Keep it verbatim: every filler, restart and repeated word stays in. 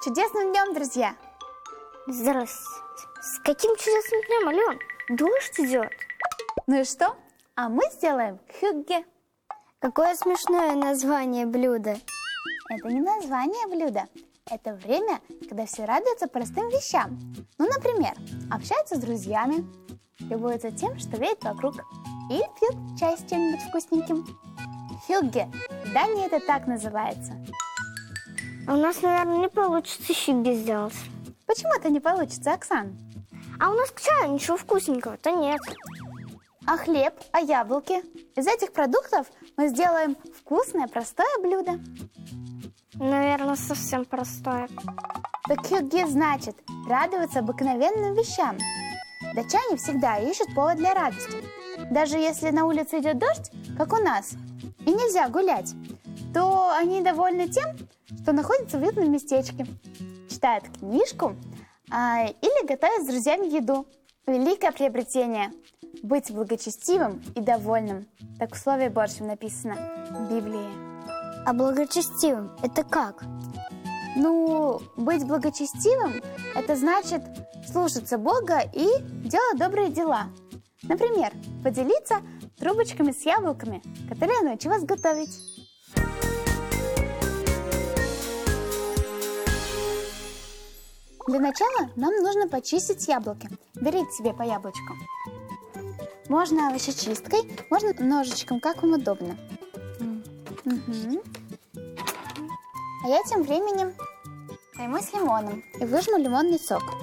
чудесным днем, друзья! Здравствуйте. С каким чудесным днем, Ален? Дождь идет. Ну и что? А мы сделаем хюгге. Какое смешное название блюда. Это не название блюда. Это время, когда все радуются простым вещам. Ну, например, общаются с друзьями, любуются тем, что видят вокруг, и пьют чай с чем-нибудь вкусненьким. Хюгге. В Дании это так называется. А у нас, наверное, не получится хюгге сделать. Почему это не получится, Оксан? А у нас к чаю ничего вкусненького-то нет. А хлеб, а яблоки? Из этих продуктов мы сделаем вкусное, простое блюдо. Наверное, совсем простое. Так хюгге значит радоваться обыкновенным вещам. Датчане всегда ищут повод для радости. Даже если на улице идет дождь, как у нас, и нельзя гулять, то они довольны тем, что находятся в уютном местечке, читают книжку а, или готовят с друзьями еду. Великое приобретение – быть благочестивым и довольным. Так в Слове Божьем написано в Библии. А благочестивым – это как? Ну, быть благочестивым – это значит слушаться Бога и делать добрые дела. Например, поделиться трубочками с яблоками, которые я научилась готовить. Для начала нам нужно почистить яблоки. Берите себе по яблочку. Можно овощечисткой, можно ножичком, как вам удобно. Угу. А я тем временем займусь лимоном и выжму лимонный сок.